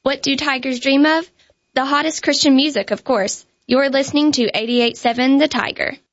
What do tigers dream of? The hottest Christian music, of course. You're listening to 88.7 The Tiger.